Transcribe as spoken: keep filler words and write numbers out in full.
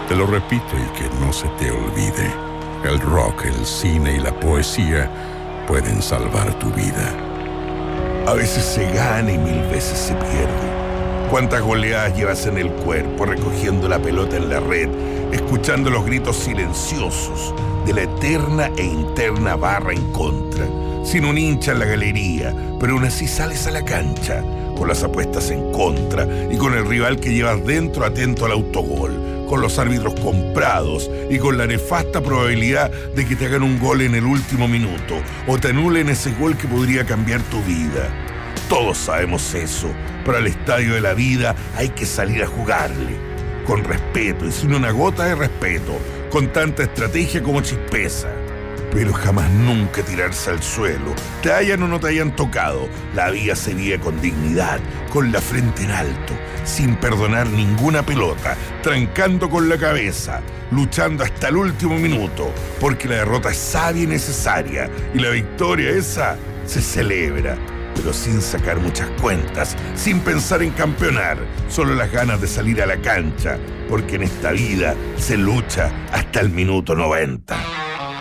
Te lo repito y que no se te olvide. El rock, el cine y la poesía pueden salvar tu vida. A veces se gana y mil veces se pierde. ¿Cuántas goleadas llevas en el cuerpo, recogiendo la pelota en la red, escuchando los gritos silenciosos de la eterna e interna barra en contra, sin un hincha en la galería, pero aún así sales a la cancha, con las apuestas en contra y con el rival que llevas dentro atento al autogol, con los árbitros comprados y con la nefasta probabilidad de que te hagan un gol en el último minuto o te anulen ese gol que podría cambiar tu vida? Todos sabemos eso, pero al estadio de la vida hay que salir a jugarle, con respeto y sin una gota de respeto, con tanta estrategia como chispeza. Pero jamás nunca tirarse al suelo, te hayan o no te hayan tocado. La vida se vive con dignidad, con la frente en alto, sin perdonar ninguna pelota, trancando con la cabeza, luchando hasta el último minuto, porque la derrota es sabia y necesaria, y la victoria esa se celebra, pero sin sacar muchas cuentas, sin pensar en campeonar, solo las ganas de salir a la cancha, porque en esta vida se lucha hasta el minuto noventa.